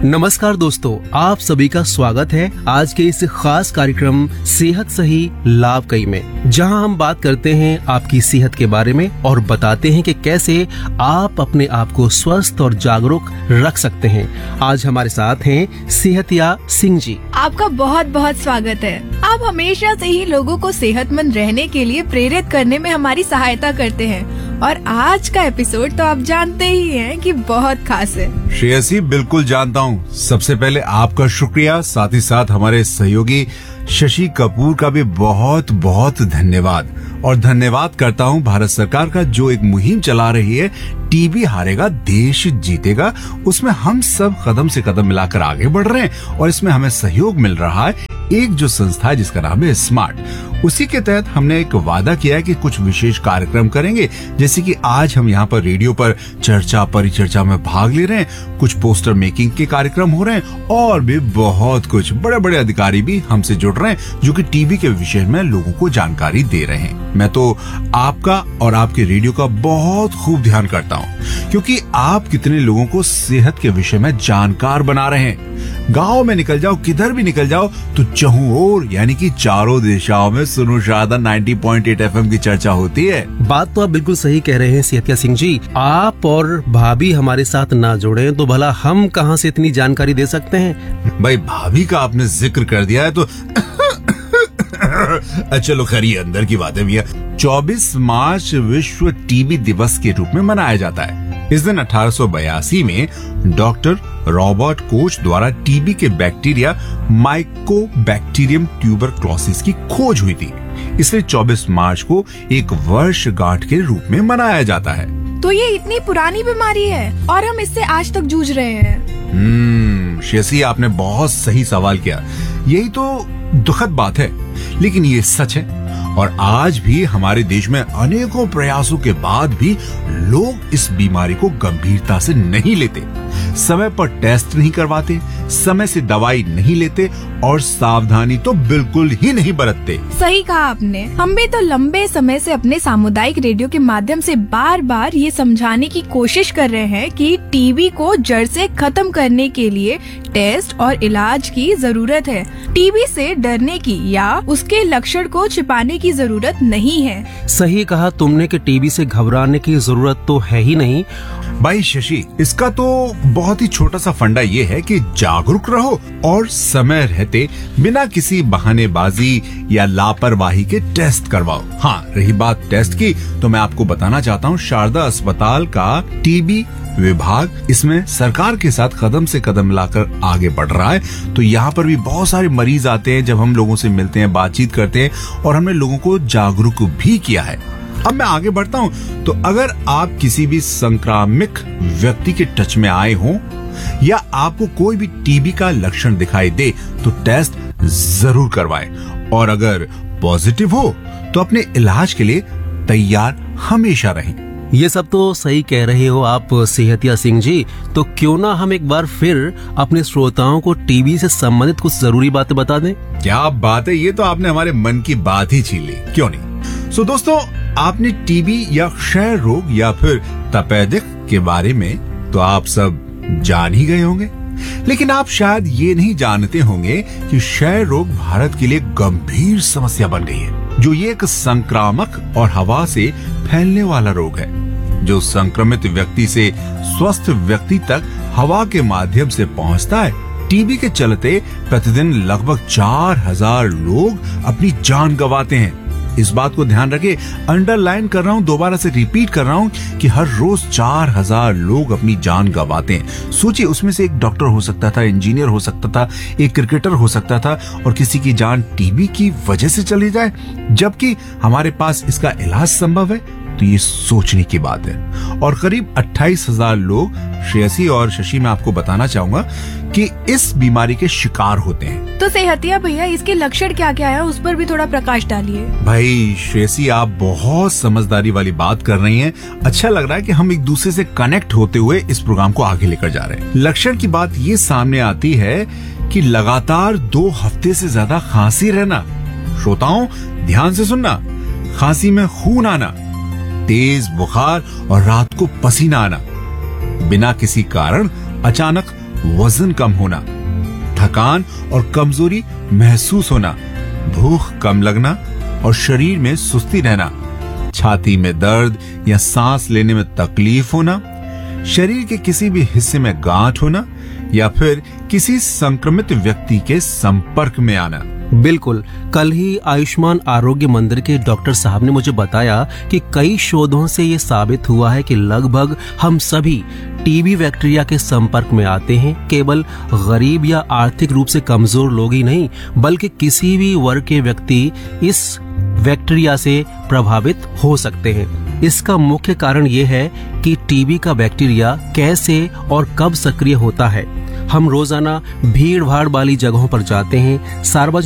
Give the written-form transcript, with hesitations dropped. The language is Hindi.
नमस्कार दोस्तों, आप सभी का स्वागत है आज के इस खास कार्यक्रम सेहत सही लाभ कई में, जहां हम बात करते हैं आपकी सेहत के बारे में और बताते हैं कि कैसे आप अपने आप को स्वस्थ और जागरूक रख सकते हैं। आज हमारे साथ हैं सेहतिया सिंह जी। आपका बहुत बहुत स्वागत है। आप हमेशा से ही लोगों को सेहतमंद रहने के लिए प्रेरित करने में हमारी सहायता करते हैं और आज का एपिसोड तो आप जानते ही हैं कि बहुत खास है। श्रेयसी, बिल्कुल जानता हूँ। सबसे पहले आपका शुक्रिया, साथ ही साथ हमारे सहयोगी शशि कपूर का भी बहुत बहुत धन्यवाद। और धन्यवाद करता हूँ भारत सरकार का, जो एक मुहिम चला रही है, टीबी हारेगा देश जीतेगा। उसमें हम सब कदम से कदम मिलाकर आगे बढ़ रहे हैं और इसमें हमें सहयोग मिल रहा है एक जो संस्था है जिसका नाम है स्मार्ट। उसी के तहत हमने एक वादा किया है कि कुछ विशेष कार्यक्रम करेंगे, जैसे कि आज हम यहाँ पर रेडियो पर चर्चा परिचर्चा में भाग ले रहे हैं, कुछ पोस्टर मेकिंग के कार्यक्रम हो रहे हैं और भी बहुत कुछ। बड़े बड़े अधिकारी भी हमसे जुड़ रहे हैं जो कि टीबी के विषय में लोगों को जानकारी दे रहे हैं। मैं तो आपका और आपके रेडियो का बहुत खूब ध्यान करता हूँ, क्योंकि आप कितने लोगों को सेहत के विषय में जानकार बना रहे हैं। गांव में निकल जाओ, किधर भी निकल जाओ, तो चहुं ओर यानी कि चारों दिशाओं में सुनो शारदा 90.8 FM की चर्चा होती है। बात तो आप बिल्कुल सही कह रहे हैं सेहतिया सिंह जी। आप और भाभी हमारे साथ ना जुड़े तो भला हम कहां से इतनी जानकारी दे सकते हैं। भाई, भाभी का आपने जिक्र कर दिया है तो चलो खैर, ये अंदर की बात है भैया। 24 मार्च विश्व टीबी दिवस के रूप में मनाया जाता है। इस दिन 1882 में डॉक्टर रॉबर्ट कोच द्वारा टीबी के बैक्टीरिया माइकोबैक्टीरियम ट्यूबरक्लोसिस की खोज हुई थी। इसलिए 24 मार्च को एक वर्षगांठ के रूप में मनाया जाता है। तो ये इतनी पुरानी बीमारी है और हम इससे आज तक जूझ रहे हैं। शेसी, आपने बहुत सही सवाल किया। यही तो दुखद बात है, लेकिन ये सच है। और आज भी हमारे देश में अनेकों प्रयासों के बाद भी लोग इस बीमारी को गंभीरता से नहीं लेते, समय पर टेस्ट नहीं करवाते, समय से दवाई नहीं लेते और सावधानी तो बिल्कुल ही नहीं बरतते। सही कहा आपने। हम भी तो लंबे समय से अपने सामुदायिक रेडियो के माध्यम से बार बार ये समझाने की कोशिश कर रहे हैं कि टीबी को जड़ से खत्म करने के लिए टेस्ट और इलाज की जरूरत है। टीबी से डरने की या उसके लक्षण को छिपाने की जरूरत नहीं है। सही कहा तुमने कि टीबी से घबराने की जरूरत तो है ही नहीं। भाई शशि, इसका तो बहुत ही छोटा सा फंडा ये है कि जागरूक रहो और समय रहते बिना किसी बहानेबाजी या लापरवाही के टेस्ट करवाओ। हाँ, रही बात टेस्ट की, तो मैं आपको बताना चाहता हूँ शारदा अस्पताल का टीबी विभाग इसमें सरकार के साथ कदम से कदम मिलाकर आगे बढ़ रहा है। तो यहाँ पर भी बहुत सारे मरीज आते हैं, जब हम लोगों से मिलते हैं, बातचीत करते हैं और हमने लोगों को जागरूक भी किया है। अब मैं आगे बढ़ता हूँ, तो अगर आप किसी भी संक्रामक व्यक्ति के टच में आए हो या आपको कोई भी टीबी का लक्षण दिखाई दे तो टेस्ट जरूर करवाएं और अगर पॉजिटिव हो तो अपने इलाज के लिए तैयार हमेशा रहें। ये सब तो सही कह रहे हो आप सेहतिया सिंह जी। तो क्यों ना हम एक बार फिर अपने श्रोताओं को टीबी से संबंधित कुछ जरूरी बातें बता दें। क्या बात है, ये तो आपने हमारे मन की बात ही छीन ली, क्यों नहीं। सो दोस्तों, आपने टीबी या क्षय रोग या फिर तपेदिक के बारे में तो आप सब जान ही गए होंगे, लेकिन आप शायद ये नहीं जानते होंगे कि क्षय रोग भारत के लिए गंभीर समस्या बन गई है। जो ये एक संक्रामक और हवा से फैलने वाला रोग है, जो संक्रमित व्यक्ति से स्वस्थ व्यक्ति तक हवा के माध्यम से पहुंचता है। टीबी के चलते प्रतिदिन लगभग 4000 लोग अपनी जान गंवाते हैं। इस बात को ध्यान रखिए, अंडरलाइन कर रहा हूँ, दोबारा से रिपीट कर रहा हूँ कि हर रोज 4000 लोग अपनी जान गंवाते हैं। सोचिए, उसमें से एक डॉक्टर हो सकता था, इंजीनियर हो सकता था, एक क्रिकेटर हो सकता था और किसी की जान टीबी की वजह से चली जाए, जबकि हमारे पास इसका इलाज संभव है। तो ये सोचने की बात है। और करीब 28,000 लोग, श्रेयसी और शशि, मैं आपको बताना चाहूंगा कि इस बीमारी के शिकार होते हैं। तो सेहतिया भैया, इसके लक्षण क्या क्या है, उस पर भी थोड़ा प्रकाश डालिए। भाई श्रेयसी, आप बहुत समझदारी वाली बात कर रही हैं। अच्छा लग रहा है कि हम एक दूसरे से कनेक्ट होते हुए इस प्रोग्राम को आगे लेकर जा रहे हैं। लक्षण की बात ये सामने आती है कि लगातार 2 हफ्ते से ज्यादा खांसी रहना। श्रोताओं, ध्यान से सुनना। खांसी में खून आना, तेज बुखार और रात को पसीना आना, बिना किसी कारण अचानक वजन कम होना, थकान और कमजोरी महसूस होना, भूख कम लगना और शरीर में सुस्ती रहना, छाती में दर्द या सांस लेने में तकलीफ होना, शरीर के किसी भी हिस्से में गांठ होना या फिर किसी संक्रमित व्यक्ति के संपर्क में आना। बिल्कुल, कल ही आयुष्मान आरोग्य मंदिर के डॉक्टर साहब ने मुझे बताया कि कई शोधों से ये साबित हुआ है कि लगभग हम सभी टीबी बैक्टीरिया के संपर्क में आते हैं। केवल गरीब या आर्थिक रूप से कमजोर लोग ही नहीं, बल्कि किसी भी वर्ग के व्यक्ति इस बैक्टीरिया से प्रभावित हो सकते हैं। इसका मुख्य कारण ये है कि टीबी का बैक्टीरिया कैसे और कब सक्रिय होता है। हम रोजाना भीड़ भाड़ वाली जगहों पर जाते हैं, सार्वजनिक